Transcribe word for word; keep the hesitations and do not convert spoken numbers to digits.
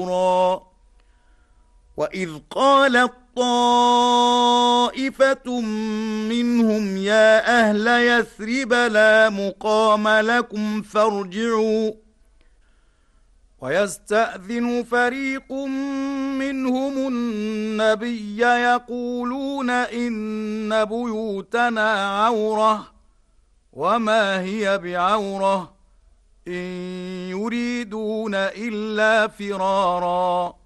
وإذ قالت طائفة منهم يا أهل يثرب لا مقام لكم فارجعوا ويستأذن فريق منهم النبي يقولون إن بيوتنا عورة وما هي بعورة إن يريدون إلا فرارا